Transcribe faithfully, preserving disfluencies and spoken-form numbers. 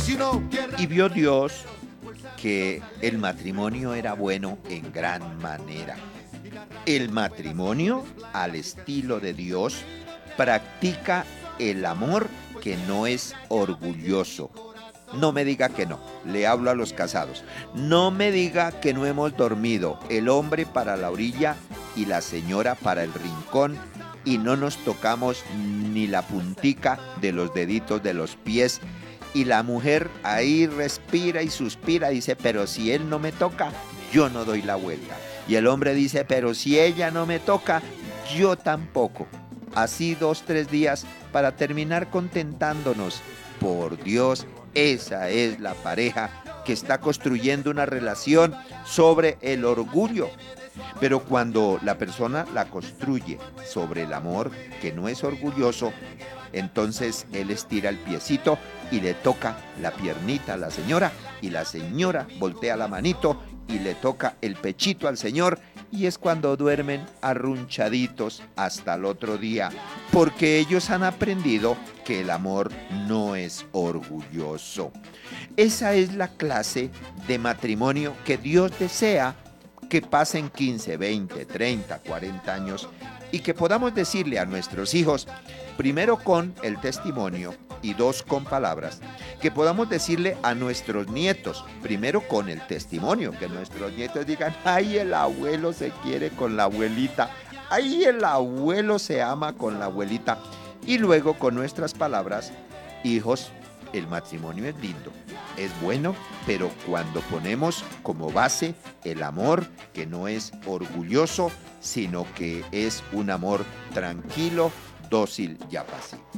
Y vio Dios que el matrimonio era bueno en gran manera. El matrimonio, al estilo de Dios, practica el amor que no es orgulloso. No me diga que no, le hablo a los casados. No me diga que no hemos dormido, el hombre para la orilla y la señora para el rincón, y no nos tocamos ni la puntica de los deditos de los pies. Y la mujer ahí respira y suspira, dice, pero si él no me toca, yo no doy la vuelta. Y el hombre dice, pero si ella no me toca, yo tampoco. Así dos, tres días para terminar contentándonos. Por Dios, esa es la pareja que está construyendo una relación sobre el orgullo. Pero cuando la persona la construye sobre el amor, que no es orgulloso, entonces él estira el piecito y le toca la piernita a la señora, y la señora voltea la manito y le toca el pechito al señor, y es cuando duermen arrunchaditos hasta el otro día, porque ellos han aprendido que el amor no es orgulloso. Esa es la clase de matrimonio que Dios desea que pasen quince, veinte, treinta, cuarenta años, y que podamos decirle a nuestros hijos, primero con el testimonio y dos con palabras, que podamos decirle a nuestros nietos, primero con el testimonio, que nuestros nietos digan, ay, el abuelo se quiere con la abuelita, ay, el abuelo se ama con la abuelita, y luego con nuestras palabras, hijos, el matrimonio es lindo, es bueno, pero cuando ponemos como base el amor, que no es orgulloso, sino que es un amor tranquilo, dócil y apacible.